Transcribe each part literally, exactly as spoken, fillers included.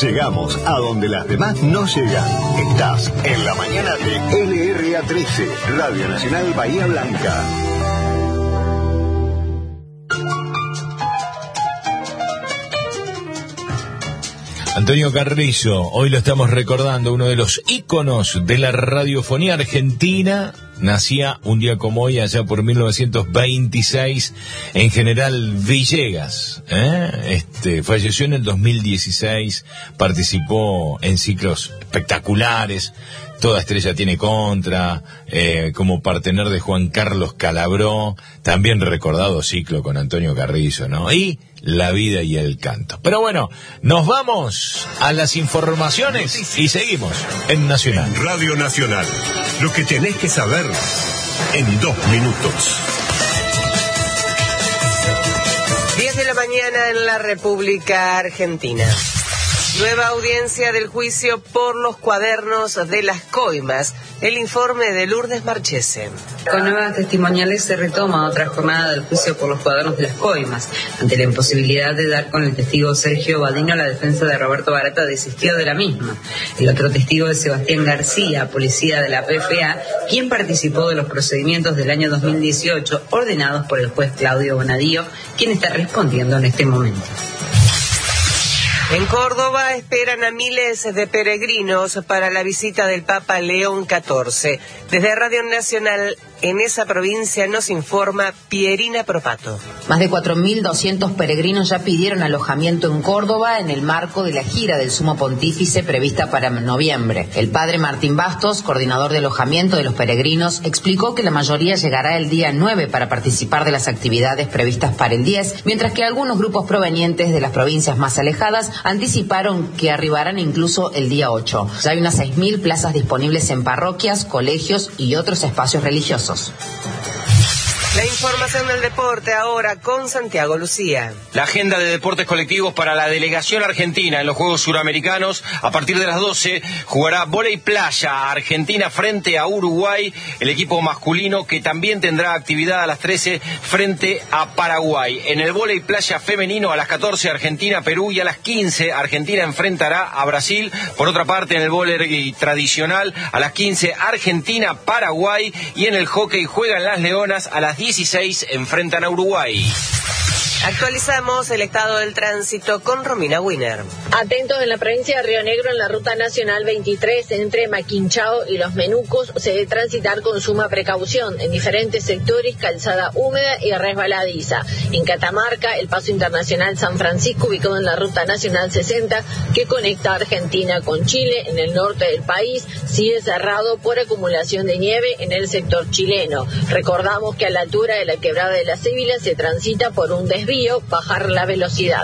Llegamos a donde las demás no llegan. Estás en la mañana de L R A trece, Radio Nacional Bahía Blanca. Antonio Carrizo, hoy lo estamos recordando, uno de los íconos de la radiofonía argentina. Nacía un día como hoy, allá por mil novecientos veintiséis, en General Villegas. ¿eh? Este, falleció en el dos mil dieciséis, participó en ciclos espectaculares. Toda estrella tiene contra, eh, como partener de Juan Carlos Calabró, también recordado ciclo con Antonio Carrizo, ¿no? Y La vida y el canto. Pero bueno, nos vamos a las informaciones y seguimos en Nacional. En Radio Nacional, lo que tenés que saber en dos minutos. diez de la mañana en la República Argentina. Nueva audiencia del juicio por los cuadernos de las coimas. El informe de Lourdes Marchese. Con nuevas testimoniales se retoma otra jornada del juicio por los cuadernos de las coimas. Ante la imposibilidad de dar con el testigo Sergio Badino, la defensa de Roberto Barata desistió de la misma. El otro testigo es Sebastián García, policía de la P F A, quien participó de los procedimientos del año dos mil dieciocho ordenados por el juez Claudio Bonadío, quien está respondiendo en este momento. En Córdoba esperan a miles de peregrinos para la visita del Papa León catorce. Desde Radio Nacional, en esa provincia, nos informa Pierina Propato. Más de cuatro mil doscientos peregrinos ya pidieron alojamiento en Córdoba en el marco de la gira del Sumo Pontífice prevista para noviembre. El padre Martín Bastos, coordinador de alojamiento de los peregrinos, explicó que la mayoría llegará el día nueve para participar de las actividades previstas para el diez, mientras que algunos grupos provenientes de las provincias más alejadas anticiparon que arribarán incluso el día ocho. Ya hay unas seis mil plazas disponibles en parroquias, colegios y otros espacios religiosos. La información del deporte ahora con Santiago Lucía. La agenda de deportes colectivos para la delegación argentina en los Juegos Suramericanos. A partir de las doce jugará vóley playa Argentina frente a Uruguay, el equipo masculino, que también tendrá actividad a las trece frente a Paraguay. En el vóley playa femenino a las catorce Argentina-Perú y a las quince Argentina enfrentará a Brasil. Por otra parte, en el vóley tradicional a las quince Argentina-Paraguay, y en el hockey juegan las Leonas a las dieciséis enfrentan a Uruguay. Actualizamos el estado del tránsito con Romina Wiener. Atentos en la provincia de Río Negro, en la ruta nacional veintitrés, entre Maquinchao y Los Menucos, se debe transitar con suma precaución. En diferentes sectores, calzada húmeda y resbaladiza. En Catamarca, el paso internacional San Francisco, ubicado en la ruta nacional sesenta, que conecta Argentina con Chile, en el norte del país, sigue cerrado por acumulación de nieve en el sector chileno. Recordamos que a la altura de la quebrada de la Cébila se transita por un desvío, bajar la velocidad.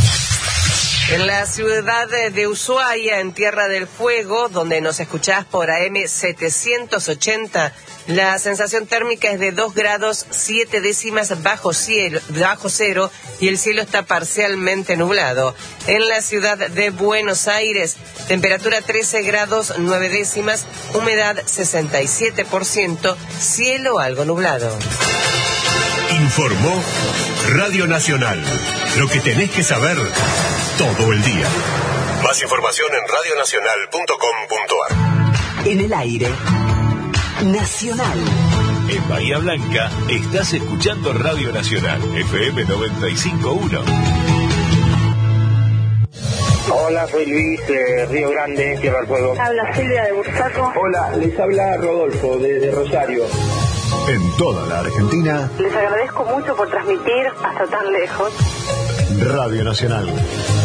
En la ciudad de Ushuaia, en Tierra del Fuego, donde nos escuchás por A M setecientos ochenta, la sensación térmica es de dos grados siete décimas bajo, cielo, bajo cero, y el cielo está parcialmente nublado. En la ciudad de Buenos Aires, temperatura trece grados nueve décimas, humedad sesenta y siete por ciento, cielo algo nublado. Informó Radio Nacional. Lo que tenés que saber todo el día. Más información en radio nacional punto com punto a r. En el aire, Nacional. En Bahía Blanca estás escuchando Radio Nacional, F M noventa y cinco punto uno. Hola, soy Luis de Río Grande, Tierra del Fuego. Habla Silvia de Bursaco. Hola, les habla Rodolfo de, de Rosario. En toda la Argentina. Les agradezco mucho por transmitir hasta tan lejos. Radio Nacional.